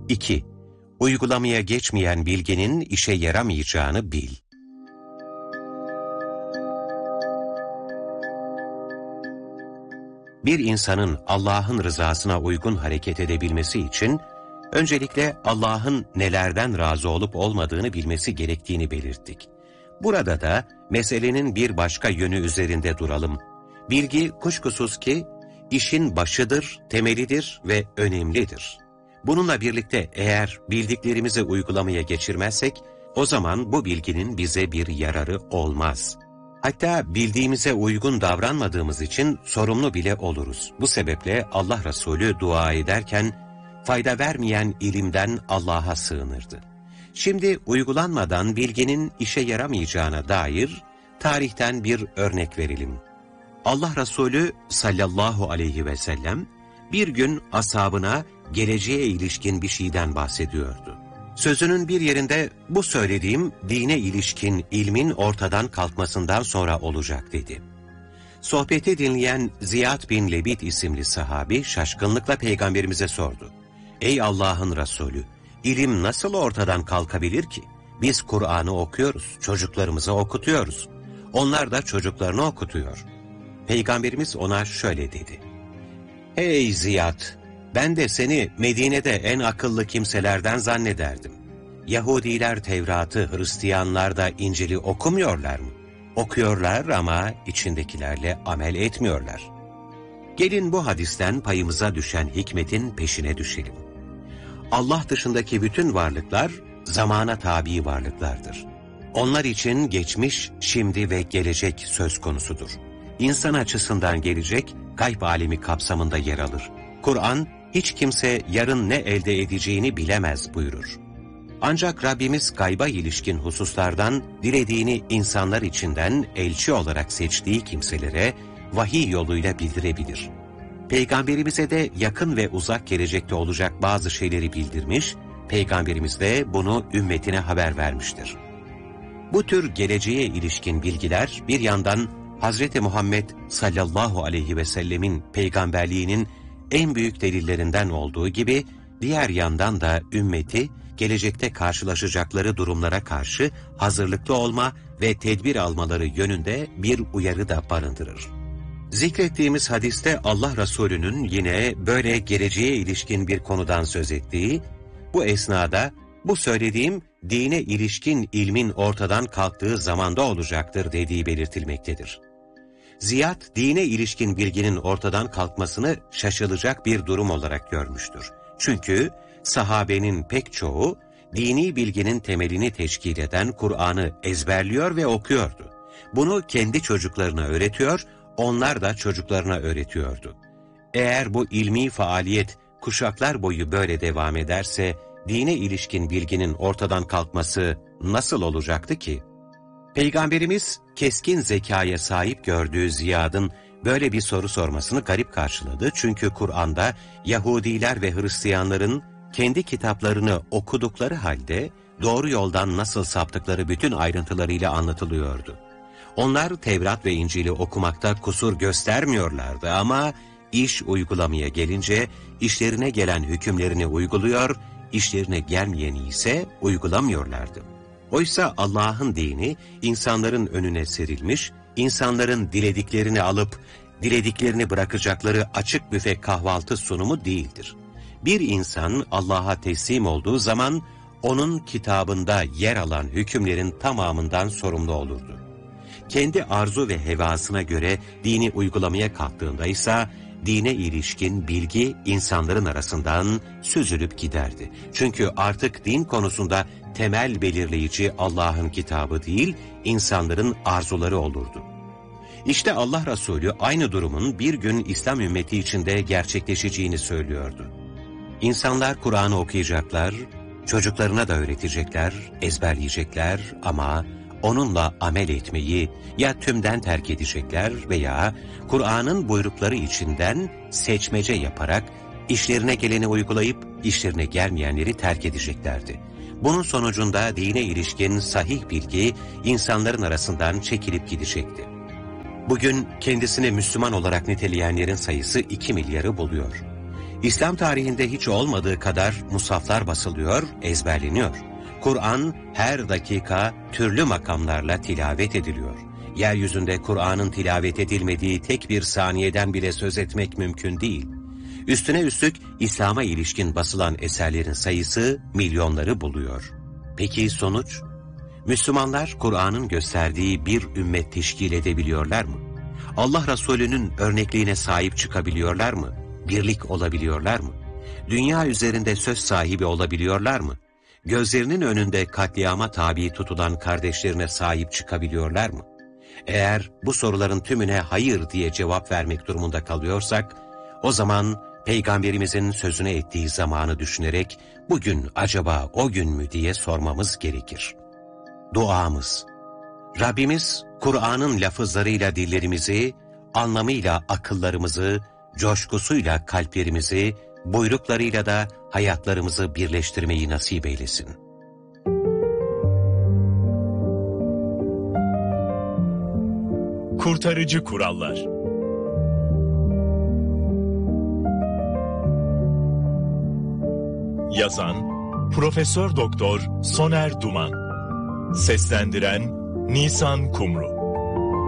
2. Uygulamaya geçmeyen bilginin işe yaramayacağını bil. Bir insanın Allah'ın rızasına uygun hareket edebilmesi için, öncelikle Allah'ın nelerden razı olup olmadığını bilmesi gerektiğini belirttik. Burada da meselenin bir başka yönü üzerinde duralım. Bilgi kuşkusuz ki işin başıdır, temelidir ve önemlidir. Bununla birlikte eğer bildiklerimizi uygulamaya geçirmezsek, o zaman bu bilginin bize bir yararı olmaz. Hatta bildiğimize uygun davranmadığımız için sorumlu bile oluruz. Bu sebeple Allah Resulü dua ederken, fayda vermeyen ilimden Allah'a sığınırdı. Şimdi uygulanmadan bilginin işe yaramayacağına dair tarihten bir örnek verelim. Allah Resulü sallallahu aleyhi ve sellem bir gün ashabına geleceğe ilişkin bir şeyden bahsediyordu. Sözünün bir yerinde bu söylediğim dine ilişkin ilmin ortadan kalkmasından sonra olacak dedi. Sohbeti dinleyen Ziyad bin Lebit isimli sahabi şaşkınlıkla peygamberimize sordu. Ey Allah'ın Resulü, ilim nasıl ortadan kalkabilir ki? Biz Kur'an'ı okuyoruz, çocuklarımıza okutuyoruz. Onlar da çocuklarını okutuyor. Peygamberimiz ona şöyle dedi. Hey Ziyad, ben de seni Medine'de en akıllı kimselerden zannederdim. Yahudiler Tevrat'ı, Hristiyanlar da İncil'i okumuyorlar mı? Okuyorlar ama içindekilerle amel etmiyorlar. Gelin bu hadisten payımıza düşen hikmetin peşine düşelim. Allah dışındaki bütün varlıklar zamana tabi varlıklardır. Onlar için geçmiş, şimdi ve gelecek söz konusudur. İnsan açısından gelecek, gayb alemi kapsamında yer alır. Kur'an, hiç kimse yarın ne elde edeceğini bilemez buyurur. Ancak Rabbimiz gayba ilişkin hususlardan dilediğini insanlar içinden elçi olarak seçtiği kimselere vahiy yoluyla bildirebilir. Peygamberimize de yakın ve uzak gelecekte olacak bazı şeyleri bildirmiş, Peygamberimiz de bunu ümmetine haber vermiştir. Bu tür geleceğe ilişkin bilgiler bir yandan Hz. Muhammed sallallahu aleyhi ve sellemin peygamberliğinin en büyük delillerinden olduğu gibi, diğer yandan da ümmeti gelecekte karşılaşacakları durumlara karşı hazırlıklı olma ve tedbir almaları yönünde bir uyarı da barındırır. Zikrettiğimiz hadiste Allah Resulü'nün yine böyle geleceğe ilişkin bir konudan söz ettiği, bu esnada bu söylediğim dine ilişkin ilmin ortadan kalktığı zamanda olacaktır dediği belirtilmektedir. Ziyad, dine ilişkin bilginin ortadan kalkmasını şaşılacak bir durum olarak görmüştür. Çünkü sahabenin pek çoğu dini bilginin temelini teşkil eden Kur'an'ı ezberliyor ve okuyordu. Bunu kendi çocuklarına öğretiyor, onlar da çocuklarına öğretiyordu. Eğer bu ilmi faaliyet kuşaklar boyu böyle devam ederse, dine ilişkin bilginin ortadan kalkması nasıl olacaktı ki? Peygamberimiz, keskin zekaya sahip gördüğü Ziyad'ın böyle bir soru sormasını garip karşıladı. Çünkü Kur'an'da Yahudiler ve Hristiyanların kendi kitaplarını okudukları halde doğru yoldan nasıl saptıkları bütün ayrıntılarıyla anlatılıyordu. Onlar Tevrat ve İncil'i okumakta kusur göstermiyorlardı ama iş uygulamaya gelince işlerine gelen hükümlerini uyguluyor, işlerine gelmeyeni ise uygulamıyorlardı. Oysa Allah'ın dini insanların önüne serilmiş, insanların dilediklerini alıp dilediklerini bırakacakları açık büfe kahvaltı sunumu değildir. Bir insan Allah'a teslim olduğu zaman onun kitabında yer alan hükümlerin tamamından sorumlu olurdu. Kendi arzu ve hevasına göre dini uygulamaya kalktığında ise dine ilişkin bilgi insanların arasından süzülüp giderdi. Çünkü artık din konusunda temel belirleyici Allah'ın kitabı değil, insanların arzuları olurdu. İşte Allah Resulü aynı durumun bir gün İslam ümmeti içinde gerçekleşeceğini söylüyordu. İnsanlar Kur'an'ı okuyacaklar, çocuklarına da öğretecekler, ezberleyecekler ama onunla amel etmeyi ya tümden terk edecekler veya Kur'an'ın buyrukları içinden seçmece yaparak işlerine geleni uygulayıp işlerine gelmeyenleri terk edeceklerdi. Bunun sonucunda dine ilişkin sahih bilgi insanların arasından çekilip gidecekti. Bugün kendisini Müslüman olarak niteleyenlerin sayısı 2 milyarı buluyor. İslam tarihinde hiç olmadığı kadar musaflar basılıyor, ezberleniyor. Kur'an her dakika türlü makamlarla tilavet ediliyor. Yeryüzünde Kur'an'ın tilavet edilmediği tek bir saniyeden bile söz etmek mümkün değil. Üstüne üstlük İslam'a ilişkin basılan eserlerin sayısı milyonları buluyor. Peki sonuç? Müslümanlar Kur'an'ın gösterdiği bir ümmet teşkil edebiliyorlar mı? Allah Resulü'nün örnekliğine sahip çıkabiliyorlar mı? Birlik olabiliyorlar mı? Dünya üzerinde söz sahibi olabiliyorlar mı? Gözlerinin önünde katliama tabi tutulan kardeşlerine sahip çıkabiliyorlar mı? Eğer bu soruların tümüne hayır diye cevap vermek durumunda kalıyorsak, o zaman Peygamberimizin sözüne ettiği zamanı düşünerek bugün acaba o gün mü diye sormamız gerekir. Duamız. Rabbimiz Kur'an'ın lafızlarıyla dillerimizi, anlamıyla akıllarımızı, coşkusuyla kalplerimizi, buyruklarıyla da hayatlarımızı birleştirmeyi nasip eylesin. Kurtarıcı kurallar. Yazan Profesör Doktor Soner Duman. Seslendiren Nisan Kumru.